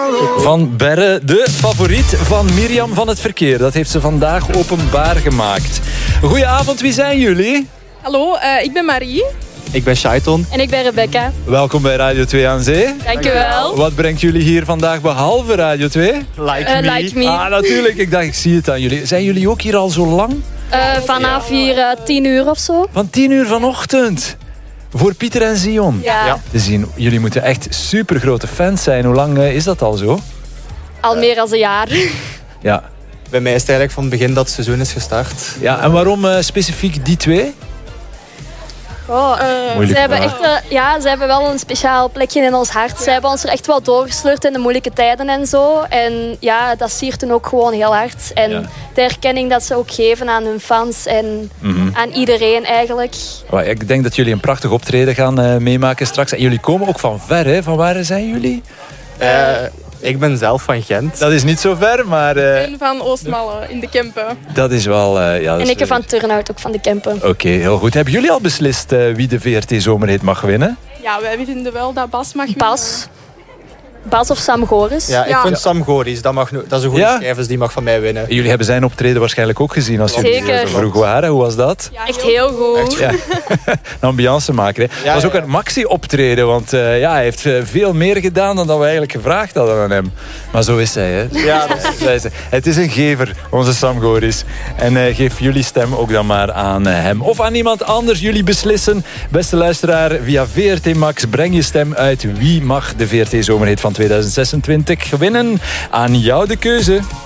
Van Berre, de favoriet van Mirjam van het Verkeer. Dat heeft ze vandaag openbaar gemaakt. Goedenavond, wie zijn jullie? Hallo, ik ben Marie. Ik ben Shaiton. En ik ben Rebecca. Welkom bij Radio 2 aan Zee. Dankjewel. Wat brengt jullie hier vandaag behalve Radio 2? Like me. Ah, natuurlijk. Ik dacht, ik zie het aan jullie. Zijn jullie ook hier al zo lang? Vanaf hier 10 uur of zo. Van 10 uur vanochtend. Voor Pieter en Zion. Ja. Te zien. Jullie moeten echt supergrote fans zijn. Hoe lang is dat al zo? Al meer dan een jaar. Ja. Bij mij is het eigenlijk van het begin dat het seizoen is gestart. Ja, en waarom specifiek die twee? Ze hebben echt, ze hebben wel een speciaal plekje in ons hart. Ze hebben ons er echt wel doorgesleurd in de moeilijke tijden en zo. En ja, dat siert hun ook gewoon heel hard. En de erkenning dat ze ook geven aan hun fans en aan iedereen eigenlijk. Ik denk dat jullie een prachtig optreden gaan meemaken straks. En jullie komen ook van ver, hè? Van waar zijn jullie? Ik ben zelf van Gent. Dat is niet zo ver, maar... Ik ben van Oostmalle in de Kempen. Dat is wel... En ik ben van Turnhout, ook van de Kempen. Oké, heel goed. Hebben jullie al beslist wie de VRT Zomerhit mag winnen? Ja, wij vinden wel dat Bas mag winnen. Bas of Sam Goris. Ja, ik vind Sam Goris. Dat is een goede schrijver, die mag van mij winnen. Jullie hebben zijn optreden waarschijnlijk ook gezien als jullie zo vroeg waren. Hoe was dat? Ja, echt heel goed. Ja. Een ambiance maken. Hè. Het was ook een maxi-optreden, want hij heeft veel meer gedaan dan dat we eigenlijk gevraagd hadden aan hem. Maar zo is hij. Hè. Ja, het is een gever, onze Sam Goris. En geef jullie stem ook dan maar aan hem. Of aan iemand anders. Jullie beslissen. Beste luisteraar, via VRT Max breng je stem uit. Wie mag de VRT Zomerhit van 2026 winnen? Aan jou de keuze.